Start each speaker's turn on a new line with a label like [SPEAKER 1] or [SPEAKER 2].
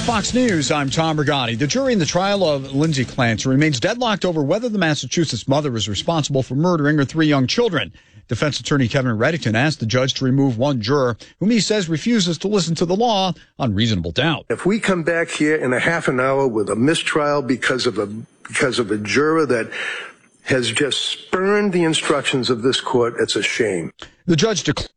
[SPEAKER 1] Fox News, I'm Tom Brigatti. The jury in the trial of Lindsay Clancy remains deadlocked over whether the Massachusetts mother is responsible for murdering her 3 young children. Defense attorney Kevin Reddington asked the judge to remove one juror whom he says refuses to listen to the law on reasonable doubt.
[SPEAKER 2] If we come back here in a half an hour with a mistrial because of a juror that has just spurned the instructions of this court, it's a shame.
[SPEAKER 1] The judge declared